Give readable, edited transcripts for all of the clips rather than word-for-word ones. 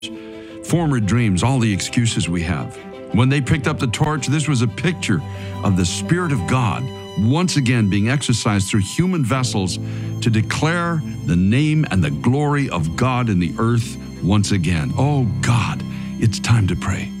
Former dreams, all the excuses we have. When they picked up the torch, this was a picture of the Spirit of God once again being exercised through human vessels to declare the name and the glory of God in the earth once again. Oh God, it's time to pray.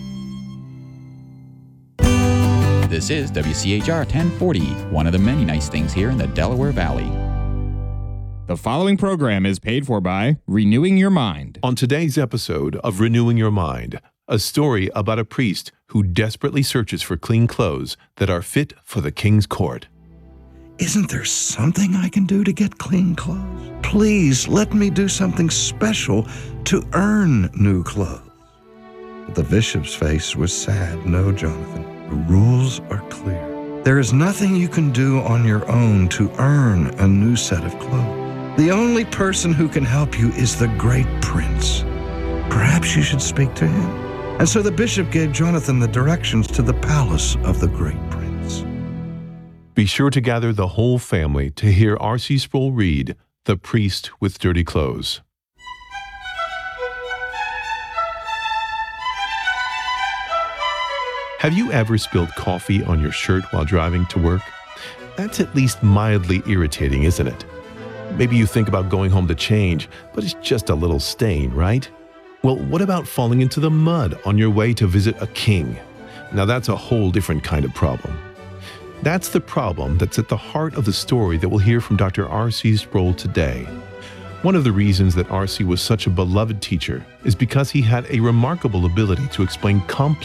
This is WCHR 1040, one of the many nice things here in the Delaware Valley. The following program is paid for by Renewing Your Mind. On today's episode of Renewing Your Mind, a story about a priest who desperately searches for clean clothes that are fit for the king's court. Isn't there something I can do to get clean clothes? Please let me do something special to earn new clothes. But the bishop's face was sad. No, Jonathan, the rules are clear. There is nothing you can do on your own to earn a new set of clothes. The only person who can help you is the great prince. Perhaps you should speak to him. And so the bishop gave Jonathan the directions to the palace of the great prince. Be sure to gather the whole family to hear R.C. Sproul read The Priest with Dirty Clothes. Have you ever spilled coffee on your shirt while driving to work? That's at least mildly irritating, isn't it? Maybe you think about going home to change, but it's just a little stain, right? Well, what about falling into the mud on your way to visit a king? Now that's a whole different kind of problem. That's the problem that's at the heart of the story that we'll hear from Dr. R.C. Sproul today. One of the reasons that R.C. was such a beloved teacher is because he had a remarkable ability to explain complex